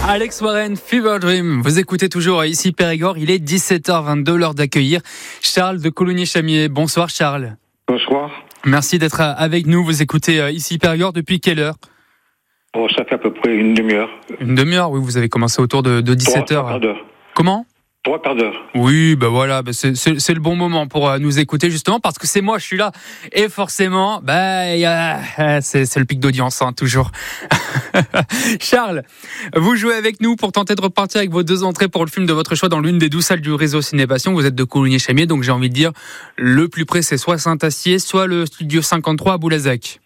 Alex Warren, Fever Dream. Vous écoutez toujours ici Périgord. Il est 17h22, l'heure d'accueillir Charles de Coulommiers-Chamiers. Bonsoir Charles. Bonsoir. Merci d'être avec nous. Vous écoutez ici Périgord depuis quelle heure ? Ça fait à peu près une demi-heure. Une demi-heure, oui. Vous avez commencé autour de 17h. 3 quarts d'heure. Comment ? 3 quarts d'heure. Oui, voilà, c'est le bon moment pour nous écouter justement parce que c'est moi, je suis là et forcément, c'est le pic d'audience, toujours. Charles, vous jouez avec nous pour tenter de repartir avec vos 2 entrées pour le film de votre choix dans l'une des 12 salles du réseau Ciné Passion. Vous êtes de Coulommiers-Chamiers, donc j'ai envie de dire le plus près, c'est soit Saint-Astier, soit le Studio 53 à Boulazac.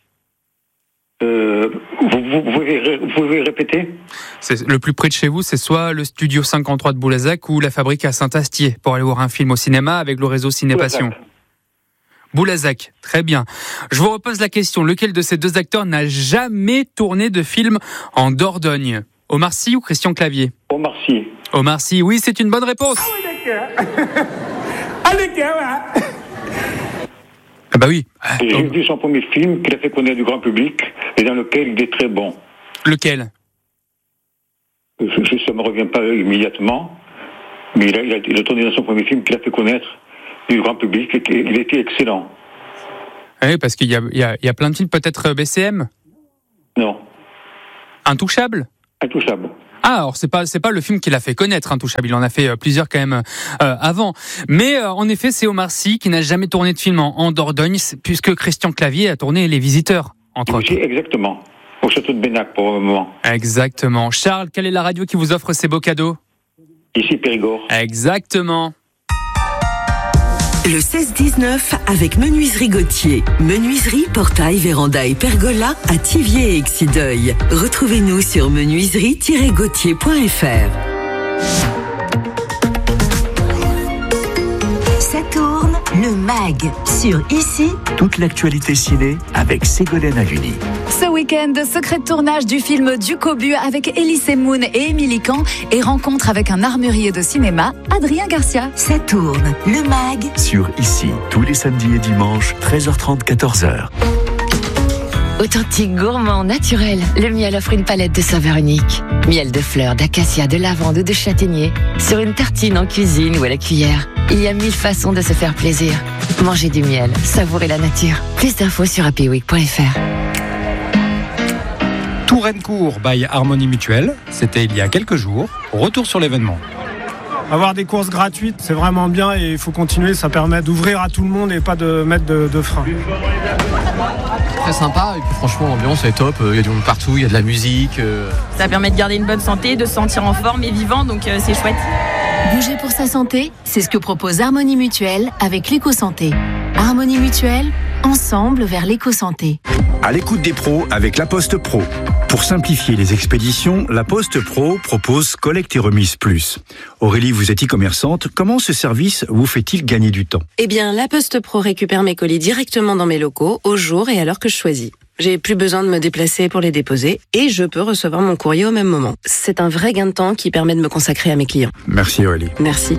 Vous pouvez répéter ? Le plus près de chez vous, c'est soit le Studio 53 de Boulazac ou la Fabrique à Saint-Astier pour aller voir un film au cinéma avec le réseau Ciné Passion. Boulazac, très bien. Je vous repose la question, lequel de ces 2 acteurs n'a jamais tourné de film en Dordogne ? Omar Sy ou Christian Clavier ? Omar Sy. Omar Sy, oui, c'est une bonne réponse. Ah oui, d'accord. Ah bah oui. J'ai vu son premier film qu'il a fait connaître du grand public et dans lequel il est très bon. Lequel ? Ça ne me revient pas immédiatement, mais il a tourné dans son premier film qu'il a fait connaître du grand public et il était excellent. Oui, parce qu'il y a plein de films, peut-être BCM ? Non. Intouchable ? Intouchable. Ah, alors c'est pas le film qu'il a fait connaître, Intouchable. Il en a fait plusieurs quand même avant. Mais en effet, c'est Omar Sy qui n'a jamais tourné de film en Dordogne, puisque Christian Clavier a tourné Les Visiteurs, entre autres. Exactement. Au château de Bénac pour le moment. Exactement. Charles, quelle est la radio qui vous offre ces beaux cadeaux ? Ici Périgord. Exactement. Le 16-19 avec Menuiserie Gauthier. Menuiserie, portail, véranda et pergola à Thiviers et Exideuil. Retrouvez-nous sur menuiserie-gauthier.fr. Ça tourne, le MAG, sur Ici. Toute l'actualité ciné avec Ségolène Haluni. Ce week-end, secret de tournage du film Du Cobu avec Elise Moon et Émilie Kahn et rencontre avec un armurier de cinéma, Adrien Garcia. Ça tourne, le MAG. Sur Ici, tous les samedis et dimanches, 13h30, 14h. Authentique, gourmand, naturel, le miel offre une palette de saveurs uniques. Miel de fleurs, d'acacia, de lavande ou de châtaignier. Sur une tartine en cuisine ou à la cuillère. Il y a 1000 façons de se faire plaisir. Mangez du miel, savourez la nature. Plus d'infos sur happyweek.fr. Tourencourt by Harmonie Mutuelle, c'était il y a quelques jours. Retour sur l'événement. Avoir des courses gratuites, c'est vraiment bien et il faut continuer. Ça permet d'ouvrir à tout le monde et pas de mettre de frein. Très sympa et puis franchement l'ambiance est top, il y a du monde partout, il y a de la musique. Ça permet de garder une bonne santé, de se sentir en forme et vivant, donc c'est chouette. Bouger pour sa santé, c'est ce que propose Harmonie Mutuelle avec l'éco-santé. Harmonie Mutuelle, ensemble vers l'éco-santé. À l'écoute des pros avec La Poste Pro. Pour simplifier les expéditions, La Poste Pro propose Collecte et Remise Plus. Aurélie, vous êtes e-commerçante. Comment ce service vous fait-il gagner du temps ? Eh bien, La Poste Pro récupère mes colis directement dans mes locaux, au jour et à l'heure que je choisis. J'ai plus besoin de me déplacer pour les déposer et je peux recevoir mon courrier au même moment. C'est un vrai gain de temps qui permet de me consacrer à mes clients. Merci Aurélie. Merci.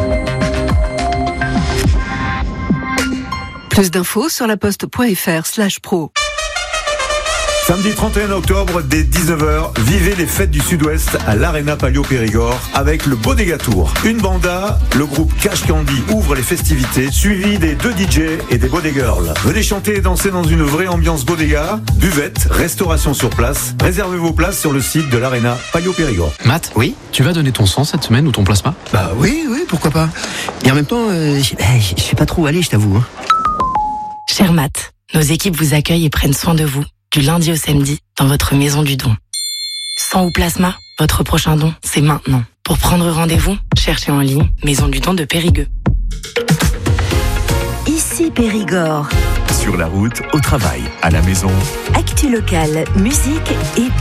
Plus d'infos sur laposte.fr/pro. Samedi 31 octobre, dès 19h, vivez les fêtes du Sud-Ouest à l'Arena Palio Périgord avec le Bodega Tour. Une banda, le groupe Cash Candy ouvre les festivités, suivi des 2 DJ et des Bodega Girls. Venez chanter et danser dans une vraie ambiance bodega, buvette, restauration sur place. Réservez vos places sur le site de l'Arena Palio Périgord. Matt, oui, tu vas donner ton sang cette semaine ou ton plasma ? Bah oui, pourquoi pas. Et en même temps, je sais pas trop où aller, je t'avoue. Cher Matt, nos équipes vous accueillent et prennent soin de vous. Du lundi au samedi, dans votre maison du don. Sang ou plasma, votre prochain don, c'est maintenant. Pour prendre rendez-vous, cherchez en ligne Maison du don de Périgueux. Ici Périgord. Sur la route, au travail, à la maison. Actu locale, musique et